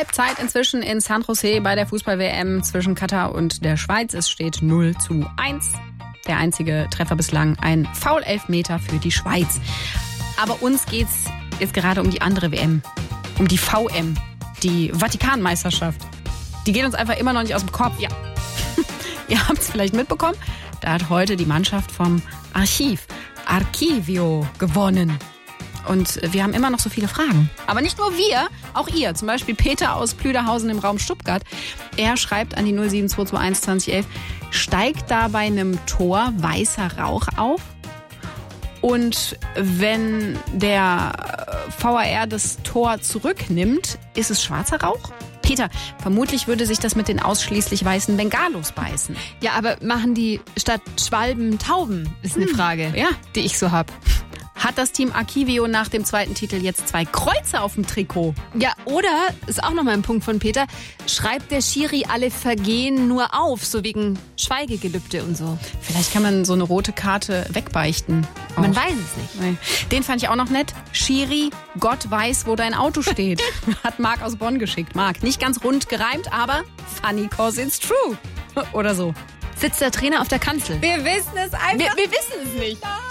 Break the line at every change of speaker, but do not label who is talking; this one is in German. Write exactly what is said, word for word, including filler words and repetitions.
Halbzeit inzwischen in San Jose bei der Fußball-W M zwischen Katar und der Schweiz. Es steht null zu eins. Der einzige Treffer bislang ein Foul-Elfmeter für die Schweiz. Aber uns geht's jetzt gerade um die andere W M, um die V M, die Vatikanmeisterschaft. Die geht uns einfach immer noch nicht aus dem Kopf. Ja. Ihr habt es vielleicht mitbekommen, da hat heute die Mannschaft vom Archiv, Archivio, gewonnen. Und wir haben immer noch so viele Fragen. Aber nicht nur wir, auch ihr. Zum Beispiel Peter aus Plüderhausen im Raum Stuttgart. Er schreibt an die null sieben zwei zwei eins zwanzig elf, steigt da bei einem Tor weißer Rauch auf? Und wenn der V A R das Tor zurücknimmt, ist es schwarzer Rauch? Peter, vermutlich würde sich das mit den ausschließlich weißen Bengalos beißen.
Ja, aber machen die statt Schwalben Tauben, ist eine hm. Frage,
ja,
die ich so hab.
Hat das Team Archivio nach dem zweiten Titel jetzt zwei Kreuze auf dem Trikot?
Ja, oder, ist auch nochmal ein Punkt von Peter, schreibt der Schiri alle Vergehen nur auf, so wegen Schweigegelübde und so.
Vielleicht kann man so eine rote Karte wegbeichten. Auch.
Man weiß es nicht.
Nee. Den fand ich auch noch nett. Schiri, Gott weiß, wo dein Auto steht. Hat Marc aus Bonn geschickt. Marc, nicht ganz rund gereimt, aber funny cause it's true. Oder so.
Sitzt der Trainer auf der Kanzel?
Wir wissen es einfach.
Wir, wir wissen es nicht.